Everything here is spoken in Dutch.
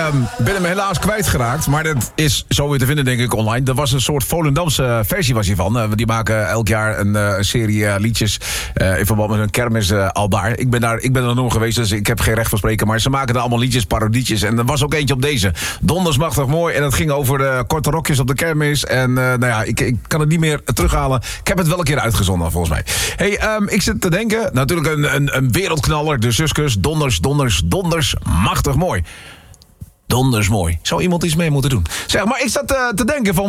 Ben hem helaas kwijtgeraakt, maar dat is zo weer te vinden, denk ik, online. Er was een soort Volendamse versie was hiervan. Die maken elk jaar een serie liedjes in verband met hun kermis aldaar. Ik ben er nog geweest, dus ik heb geen recht van spreken. Maar ze maken er allemaal liedjes, parodietjes. En er was ook eentje op deze. Dondersmachtig mooi. En dat ging over de korte rokjes op de kermis. En ik kan het niet meer terughalen. Ik heb het wel een keer uitgezonden, volgens mij. Hey, ik zit te denken, natuurlijk een wereldknaller. De Suskes, donders, machtig mooi. Donders mooi. Zou iemand iets mee moeten doen? Zeg, maar ik zat te denken van...